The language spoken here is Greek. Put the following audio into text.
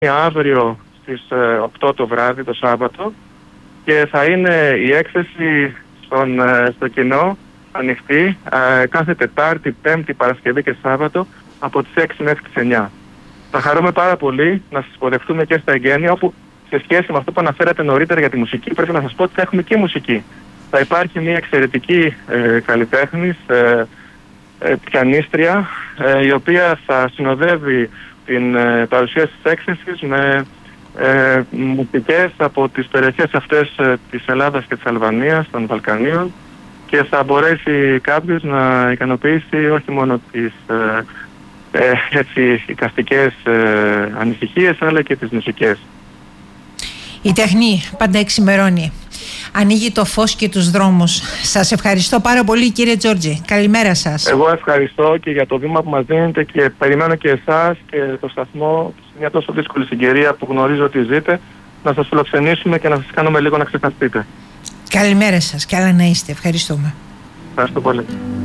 αύριο στις 8 το βράδυ, το Σάββατο, και θα είναι η έκθεση στο κοινό ανοιχτή κάθε Τετάρτη, Πέμπτη, Παρασκευή και Σάββατο από τις 6 μέχρι τις 9. Θα χαρούμε πάρα πολύ να σας υποδεχτούμε και στα εγγένεια, όπου σε σχέση με αυτό που αναφέρατε νωρίτερα για τη μουσική, πρέπει να σας πω ότι θα έχουμε και μουσική. Θα υπάρχει μια εξαιρετική καλλιτέχνης, πιανίστρια, η οποία θα συνοδεύει την παρουσίαση της έκθεσης με μουσικές από τις περιοχές αυτές της Ελλάδας και της Αλβανίας, των Βαλκανίων, και θα μπορέσει κάποιος να ικανοποιήσει όχι μόνο τις εικαστικές ανησυχίες, αλλά και τις μουσικές. Η τέχνη πάντα εξημερώνει. Ανοίγει το φως και τους δρόμους. Σας ευχαριστώ πάρα πολύ, κύριε Τζόρτζη. Καλημέρα σας. Εγώ ευχαριστώ και για το βήμα που μας δίνετε, και περιμένω και εσάς και το σταθμό σε μια τόσο δύσκολη συγκυρία που γνωρίζω ότι ζείτε, να σας φιλοξενήσουμε και να σας κάνουμε λίγο να ξεχαστείτε. Καλημέρα σας, καλά να είστε. Ευχαριστούμε. Ευχαριστώ πολύ.